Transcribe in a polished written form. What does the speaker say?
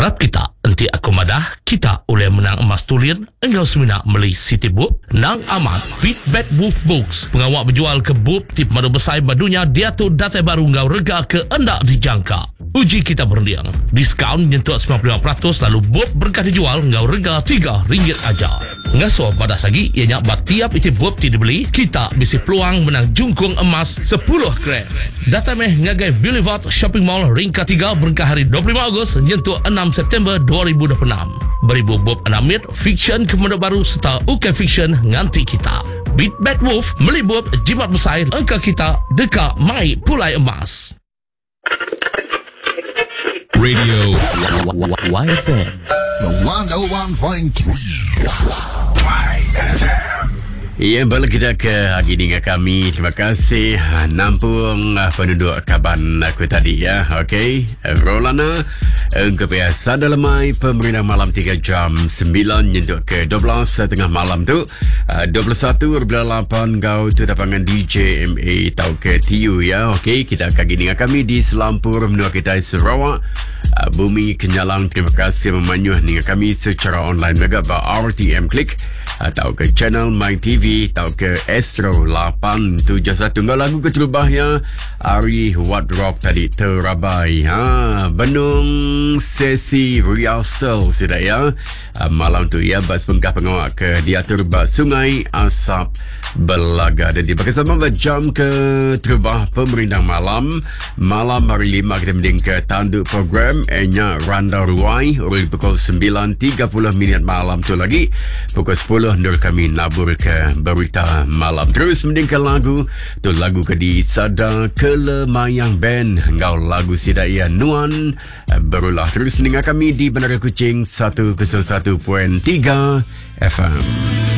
Harap kita nanti aku madah kita oleh menang emas tulian engkau semina beli City Book nang amat Beat Bad Wolf Books pengawak berjual ke book tip madu besar badunya dia tu data baru engkau rega ke endak dijangka. Uji kita berundiang diskaun nyentuh 95% lalu book berkah dijual engkau rega RM3 aja. Ngaso pada sagi ianya tiap itu book ti dibeli kita bisa peluang menang jungkung emas 10 gram. Data meh ngagai Boulevard Shopping Mall ringka 3 berkah hari 25 Ogos nyentuh 6 September 2026. Beribu Bob Anamir fiction kemudian baru serta UK fiction nganti kita. Beat Bad Wolf melibut jimat besar angka kita dekat mai pulai emas. Radio YFM. The 101.3 YFM. Ya, balik kita ke hari dengan kami. Terima kasih nampung penduduk Kaban aku tadi ya. Okey. Rolana kebiasa dalam mai pemerintah malam 3 jam 9 nyentuh ke 12 tengah malam tu 21.8 kau tu tapangan DJ MA tau ke TU ya. Okey, kita akan dengan kami di Selampur menua kita Sarawak. Bumi Kenyalang, terima kasih memanyuh dengan kami secara online mega ba RTM Klik atau ke channel My TV atau ke Astro 871 enggak lagu keterubahnya Ari What Rock tadi terabai Benung sesi rehearsal sudah ya malam tu ya bas pengkah pengawak ke diatur bas Sungai Asap Belaga dan dipakai sama jam ke terubah pemerintah malam hari 5 kita mending ke tanduk program Enya Randa Ruai oleh pukul 9.30 malam tu lagi pukul 10 nur kami nabur ke berita malam terus mendingkan lagu tu lagu ke di Sada Kelemayang Band engkau lagu Sidaya Nuan berulah terus dengan kami di Bandar Kuching 101.3 FM.